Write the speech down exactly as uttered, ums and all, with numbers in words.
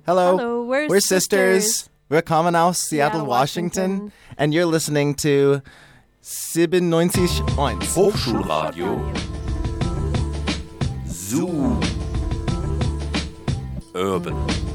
Hello. Hello, we're, We're sisters. sisters. Willkommen aus Seattle, Seattle, Washington. Washington. And you're listening to siebenundneunzig Komma eins. Hochschulradio. Zoo. Urban.